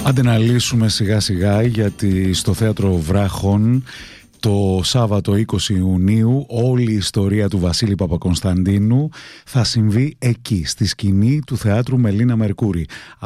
Άντε να λύσουμε σιγά σιγά, γιατί στο Θέατρο Βράχων το Σάββατο 20 Ιουνίου όλη η ιστορία του Βασίλη Παπακωνσταντίνου θα συμβεί εκεί, στη σκηνή του Θεάτρου Μελίνα Μερκούρη.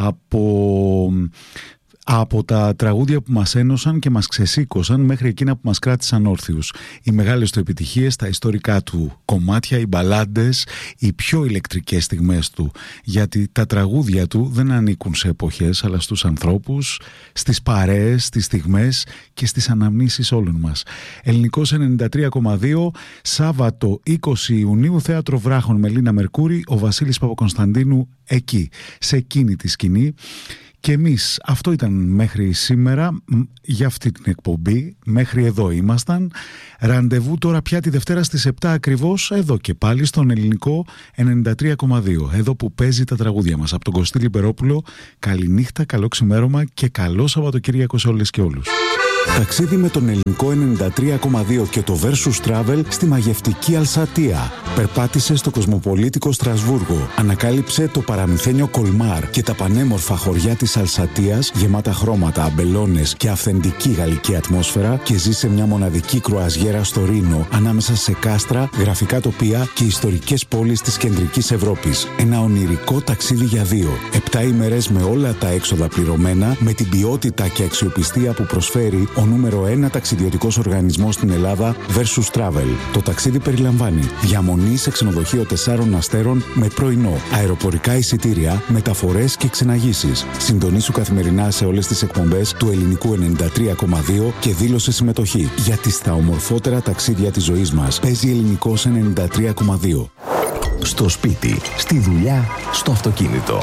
Από τα τραγούδια που μας ένωσαν και μας ξεσήκωσαν μέχρι εκείνα που μας κράτησαν όρθιους. Οι μεγάλες του επιτυχίες, τα ιστορικά του κομμάτια, οι μπαλάντες, οι πιο ηλεκτρικές στιγμές του. Γιατί τα τραγούδια του δεν ανήκουν σε εποχές, αλλά στους ανθρώπους, στις παρέες, στις στιγμές και στις αναμνήσεις όλων μας. Ελληνικός 93,2, Σάββατο 20 Ιουνίου, Θέατρο Βράχων Μελίνα Μερκούρη, ο Βασίλης Παπακωνσταντίνου εκεί, σε εκείνη τη σκηνή. Και εμείς, αυτό ήταν μέχρι σήμερα για αυτή την εκπομπή, μέχρι εδώ ήμασταν. Ραντεβού τώρα πια τη Δευτέρα στις 7 ακριβώς, εδώ και πάλι στον Ελληνικό 93,2, εδώ που παίζει τα τραγούδια μας. Από τον Κωστή Λιμπερόπουλο, καληνύχτα, καλό ξημέρωμα και καλό Σαββατοκύριακο σε όλες και όλους. Ταξίδι με τον Ελληνικό 93,2 και το Versus Travel στη μαγευτική Αλσατία. Περπάτησε στο κοσμοπολίτικο Στρασβούργο. Ανακάλυψε το παραμυθένιο Κολμάρ και τα πανέμορφα χωριά της Αλσατίας, γεμάτα χρώματα, αμπελώνες και αυθεντική γαλλική ατμόσφαιρα, και ζήσε μια μοναδική κρουαζιέρα στο Ρήνο, ανάμεσα σε κάστρα, γραφικά τοπία και ιστορικές πόλεις της κεντρικής Ευρώπης. Ένα ονειρικό ταξίδι για δύο. 7 ημέρες με όλα τα έξοδα πληρωμένα, με την ποιότητα και αξιοπιστία που προσφέρει ο νούμερο 1 ταξιδιωτικός οργανισμός στην Ελλάδα, Versus Travel. Το ταξίδι περιλαμβάνει διαμονή σε ξενοδοχείο 4 αστέρων με πρωινό, αεροπορικά εισιτήρια, μεταφορές και ξεναγήσεις. Συντονίσου καθημερινά σε όλες τις εκπομπές του Ελληνικού 93,2 και δήλωσε συμμετοχή. Γιατί στα ομορφότερα ταξίδια της ζωής μας παίζει Ελληνικός 93,2. Στο σπίτι, στη δουλειά, στο αυτοκίνητο.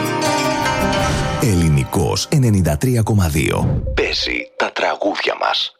Ελληνικός 93,2. Παίζει τα τραγούδια μας.